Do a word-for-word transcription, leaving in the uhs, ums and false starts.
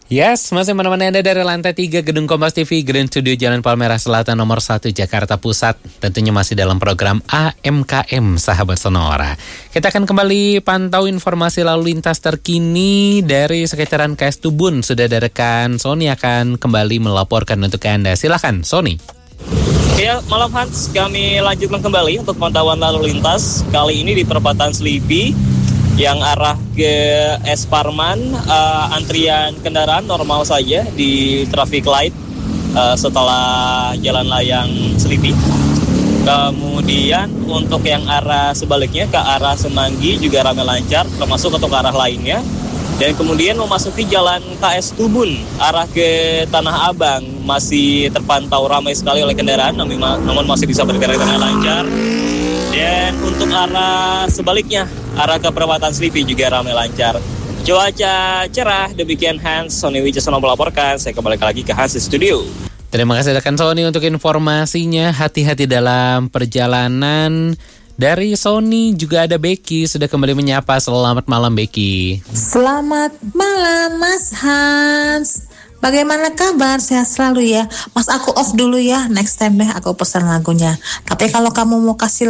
Yes, masih menemani Anda dari lantai tiga Gedung Kompas T V, Grand Studio Jalan Palmerah Selatan nomor satu Jakarta Pusat. Tentunya masih dalam program A M K M Sahabat Sonora. Kita akan kembali pantau informasi lalu lintas terkini dari sekitaran K S Tubun. Sudah ada rekan Sony akan kembali melaporkan untuk Anda. Silakan Sony. Ya, malam Hans, kami lanjutkan kembali untuk pantauan lalu lintas. Kali ini di perempatan Selipi yang arah ke S Parman, uh, antrian kendaraan normal saja di traffic light uh, setelah jalan layang Selipi. Kemudian untuk yang arah sebaliknya ke arah Semanggi juga ramai lancar, termasuk untuk arah lainnya. Dan kemudian memasuki jalan K S Tubun arah ke Tanah Abang masih terpantau ramai sekali oleh kendaraan, namun masih bisa bergerak dengan lancar. Dan untuk arah sebaliknya, arah ke perempatan Selipi juga ramai lancar. Cuaca cerah, demikian Hans, Sony Wijasono melaporkan. Saya kembali lagi ke Hans di studio. Terima kasih rekan Sony untuk informasinya. Hati-hati dalam perjalanan. Dari Sony juga ada Becky, sudah kembali menyapa. Selamat malam Becky. Selamat malam Mas Hans. Bagaimana kabar? Sehat selalu ya. Mas, aku off dulu ya. Next time deh aku pesan lagunya. Tapi kalau kamu mau kasih